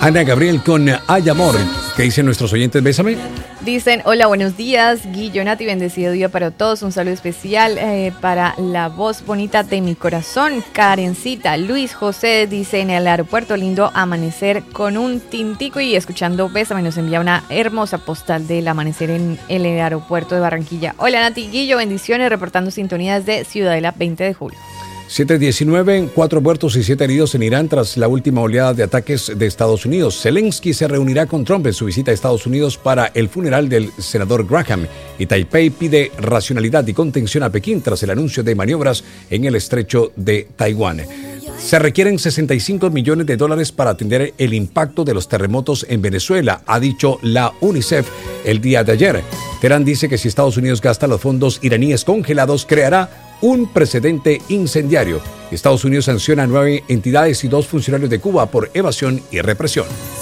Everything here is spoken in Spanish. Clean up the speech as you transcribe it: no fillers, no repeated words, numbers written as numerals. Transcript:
Ana Gabriel con Ay Amor. ¿Qué dicen nuestros oyentes? Bésame. Dicen, hola, buenos días, Guillo, Nati, bendecido día para todos. Un saludo especial para la voz bonita de mi corazón, Karencita. Luis José dice, en el aeropuerto, lindo amanecer con un tintico y escuchando Bésame. Nos envía una hermosa postal del amanecer en el aeropuerto de Barranquilla. Hola, Nati, Guillo, bendiciones, reportando sintonías de Ciudadela 20 de julio. 7:19, 4 muertos y 7 heridos en Irán tras la última oleada de ataques de Estados Unidos. Zelensky se reunirá con Trump en su visita a Estados Unidos para el funeral del senador Graham. Y Taipei pide racionalidad y contención a Pekín tras el anuncio de maniobras en el estrecho de Taiwán. Se requieren $65 millones para atender el impacto de los terremotos en Venezuela, ha dicho la UNICEF el día de ayer. Teherán dice que si Estados Unidos gasta los fondos iraníes congelados, creará un precedente incendiario. Estados Unidos sanciona a 9 entidades y 2 funcionarios de Cuba por evasión y represión.